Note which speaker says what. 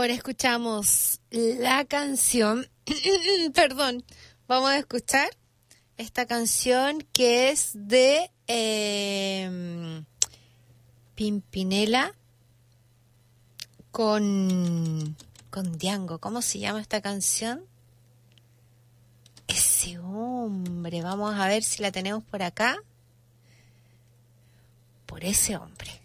Speaker 1: ahora escuchamos la canción, perdón, vamos a escuchar esta canción que es de Pimpinela con Diango. ¿Cómo se llama esta canción? Ese hombre, vamos a ver si la tenemos por acá. Por ese hombre.